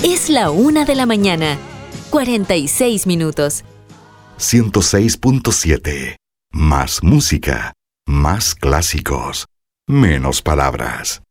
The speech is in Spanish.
Es la 1:46 a.m. 106.7. Más música, más clásicos, menos palabras.